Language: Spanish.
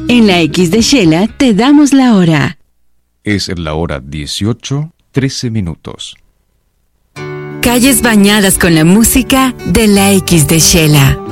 En la X de Shela te damos la hora. Es la hora 18:13. Calles bañadas con la música de la X de Shela.